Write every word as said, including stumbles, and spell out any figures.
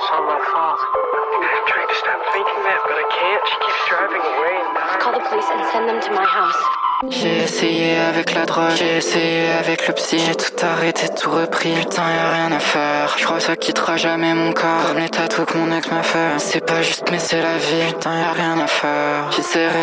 It's all my fault. I'm trying to stop thinking that, but I can't. She keeps driving away and dying. Call the police and send them to my house. J'ai essayé avec la drogue, j'ai essayé avec le psy, j'ai tout arrêté, tout repris, putain y'a rien à faire. Je crois que ça quittera jamais mon corps, comme les tatous que mon ex m'a fait. C'est pas juste mais c'est la vie, putain y'a rien à faire. J'essaierai